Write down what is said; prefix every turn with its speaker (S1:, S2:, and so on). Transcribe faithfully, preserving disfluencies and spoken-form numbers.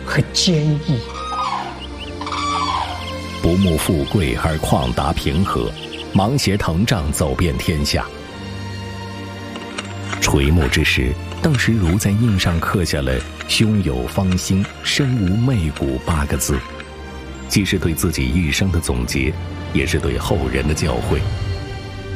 S1: 和坚毅。
S2: 不慕富贵而旷达平和，芒鞋藤杖走遍天下。垂暮之时，邓石如在印上刻下了“胸有方兴，身无媚骨”八个字，既是对自己一生的总结，也是对后人的教诲。